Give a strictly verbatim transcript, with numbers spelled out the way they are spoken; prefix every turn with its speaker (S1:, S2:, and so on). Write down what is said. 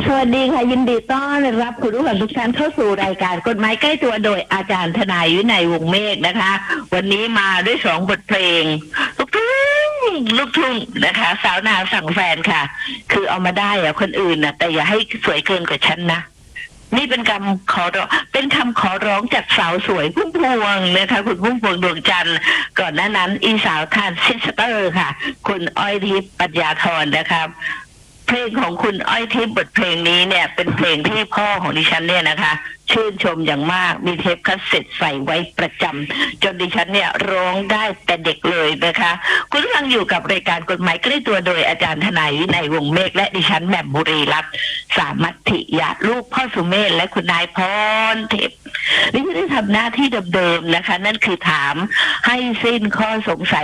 S1: สวัสดีค่ะยินดีต้อนรับคุณผู้ฟังทุกท่านเข้าสู่รายการกฎหมายใกล้ตัวโดยอาจารย์ทนายวินัยวงศ์เมฆนะคะ วันนี้มาด้วยสองบทเพลงลูกทุ่งลูกทุ่งนะคะสาวนาสั่งแฟนค่ะคือเอามาได้อะคนอื่นนะแต่อย่าให้สวยเกินกว่าฉันนะนี่เป็นคำขอร้องเป็นคำขอร้องจากสาวสวยพุ่มพวงนะคะคุณพุ่มพวงดวงจันทร์ก่อนหน้านั้นอีสาวทานซิสเตอร์ค่ะคุณอ้อยทิพย์ปัญญาธรนะครับเพลงของคุณอ้อยทิพย์บทเพลงนี้เนี่ยเป็นเพลงที่พ่อของดิฉันเนี่ยนะคะชื่นชมอย่างมากมีเทปคัสเซ็ตใส่ไว้ประจำจนดิฉันเนี่ยร้องได้แต่เด็กเลยนะคะคุณกำลังอยู่กับรายการกฎหมายใกล้ตัวโดยอาจารย์ทนายวินัยวงศ์เมฆและดิฉันแหม่มบุรีรัตน์สามัตถิยะลูกพ่อสุเมธและคุณนายพรเทพนี่ได้ทำหน้าที่เดิมๆนะคะนั่นคือถามให้สิ้นข้อสงสัย